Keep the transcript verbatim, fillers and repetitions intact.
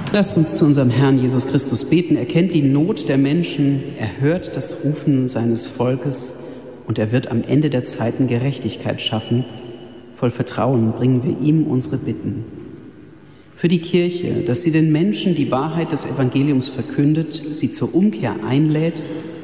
Lasst uns zu unserem Herrn Jesus Christus beten. Er kennt die Not der Menschen, er hört das Rufen seines Volkes und er wird am Ende der Zeiten Gerechtigkeit schaffen. Voll Vertrauen bringen wir ihm unsere Bitten. Für die Kirche, dass sie den Menschen die Wahrheit des Evangeliums verkündet, sie zur Umkehr einlädt